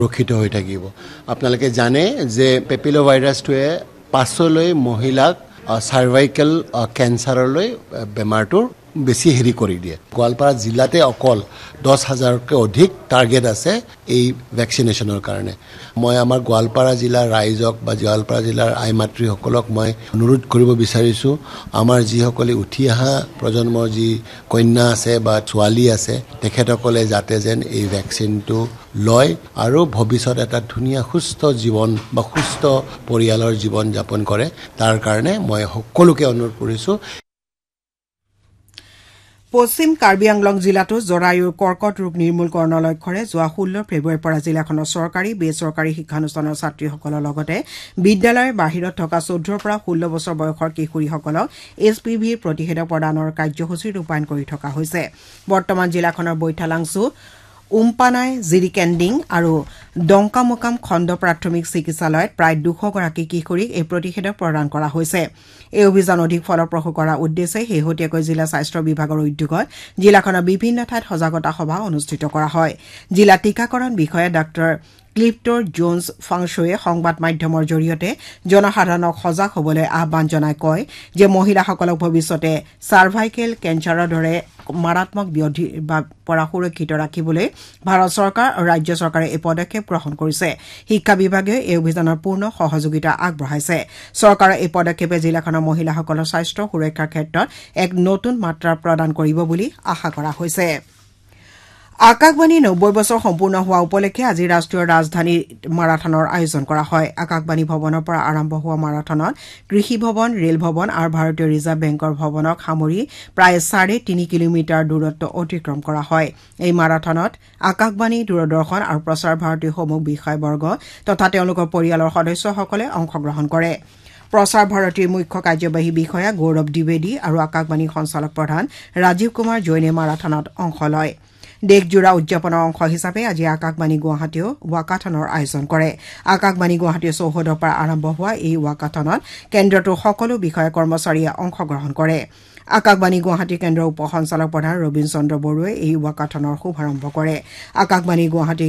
ৰক্ষিত হৈ থাকিব আপোনালোকে জানে যে পেপিলো ভাইৰাছটোৱে পাছলৈ মহিলাক সাৰ্ভাইকেল কেঞ্চাৰলৈ বেমাৰটোৰ বেছি হেৰি কৰি দিয়ে গোৱালপাৰা জিলাতে অকল 10,000কৈ অধিক টাৰ্গেট আছে এই ভেকচিনেশ্যনৰ কাৰণে মই আমাৰ গোৱালপাৰা জিলাৰ ৰাইজক বা গোৱালপাৰা জিলাৰ আইমাতৃসকলক মই অনুৰোধ কৰিব বিচাৰিছোঁ আমাৰ যিসকলে উঠি অহা প্ৰজন্মৰ যি কন্যা আছে বা ছোৱালী আছে তেখেতসকলে যাতে যেন এই ভেকচিনটো লয় আৰু ভৱিষ্যত এটা ধুনীয়া সুস্থ জীৱন বা সুস্থ পৰিয়ালৰ জীৱন যাপন কৰে তাৰ কাৰণে মই সকলোকে অনুৰোধ কৰিছোঁ পশ্চিম কাৰ্বি আংলং জিলাতো জৰায়ুৰ কৰ্কট ৰোগ নিৰ্মূলকৰণৰ লক্ষ্যৰে যোৱা 16 ফেব্ৰুৱাৰীৰ পৰা জিলাখনৰ চৰকাৰী বেচৰকাৰী শিক্ষানুষ্ঠানৰ ছাত্ৰীসকলৰ লগতে বিদ্যালয়ৰ বাহিৰত থকা 14 পৰা 16 বছৰ বয়সৰ কিশোৰীসকলক HPVৰ প্ৰতিষেধক প্ৰদানৰ কাৰ্যসূচী ৰূপায়ণ কৰি থকা হৈছে বৰ্তমান জিলাখনৰ বৈঠালাংছু উম্পানাই জিৰিকেণ্ডিং আৰু ডংকামোকাম খণ্ড প্ৰাথমিক চিকিৎসালয়ত প্ৰায় 200 গৰাকী কিশোৰীক এই প্ৰতিষেধক প্ৰদান কৰা হৈছে এই অভিযান অধিক ফলপ্ৰসূ কৰাৰ উদ্দেশ্যে শেহতীয়াকৈ জিলা স্বাস্থ্য বিভাগৰ উদ্যোগত জিলাখনৰ বিভিন্ন ঠাইত সজাগতা সভা অনুষ্ঠিত কৰা হয় জিলা টীকাকৰণ বিষয়া ডাঃ ক্লিপ্টৰ জোন্স ফাংশোৱে সংবাদ মাধ্যমৰ জৰিয়তে জনসাধাৰণক সজাগ হ'বলৈ আহ্বান জনাই কয় যে মহিলাসকলক ভৱিষ্যতে সাৰ্ভাইকেল কেঞ্চাৰৰ দৰে মাৰাত্মক ব্যাধিৰ পৰা সুৰক্ষিত ৰাখিবলৈ ভাৰত চৰকাৰ আৰু ৰাজ্য চৰকাৰে এই পদক্ষেপ গ্ৰহণ কৰিছে শিক্ষা বিভাগে এই অভিযানৰ পূৰ্ণ সহযোগিতা আগবঢ়াইছে চৰকাৰৰ এই পদক্ষেপে জিলাখনৰ মহিলাসকলৰ স্বাস্থ্য সুৰক্ষাৰ ক্ষেত্ৰত এক নতুন মাত্ৰা প্ৰদান কৰিব বুলি আশা কৰা হৈছে আকাশবাণী 90 বছৰ সম্পূৰ্ণ হোৱা উপলক্ষে আজি ৰাষ্ট্ৰীয় ৰাজধানী মাৰাথনৰ আয়োজন কৰা হয় আকাশবাণী ভৱনৰ পৰা আৰম্ভ হোৱা মাৰাথনত কৃষি ভৱন ৰেল ভৱন আৰু ভাৰতীয় ৰিজাৰ্ভ বেংকৰ ভৱনক সামৰি প্ৰায় 3.5 কিলোমিটাৰ দূৰত্ব অতিক্ৰম কৰা হয় এই মাৰাথনত আকাশবাণী দূৰদৰ্শন আৰু প্ৰচাৰ ভাৰতীৰ সমূহ বিষয়বৰ্গ তথা তেওঁলোকৰ পৰিয়ালৰ সদস্যসকলে অংশগ্ৰহণ কৰে প্ৰচাৰ ভাৰতীৰ মুখ্য কাৰ্যবাহী বিষয়া গৌৰৱ দ্বিবেদী আৰু আকাশবাণী সঞ্চালক প্ৰধান ৰাজীৱ কুমাৰ জৈনে মাৰাথনত অংশ লয় দেশজোৰা উদযাপনৰ অংশ হিচাপে আজি আকাশবাণী গুৱাহাটীয়েও ৱাকাথনৰ আয়োজন কৰে আকাশবাণী গুৱাহাটীৰ চৌহদৰ পৰা আৰম্ভ হোৱা এই ৱাকাথনত কেন্দ্ৰটোৰ সকলো বিষয়া কৰ্মচাৰীয়ে অংশগ্ৰহণ কৰে আকাশবাণী গুৱাহাটী কেন্দ্ৰৰ উপ সঞ্চালক প্ৰধান ৰবীন চন্দ্ৰ বড়োৱে এই ৱাকাথনৰ শুভাৰম্ভ কৰে আকাশবাণী গুৱাহাটী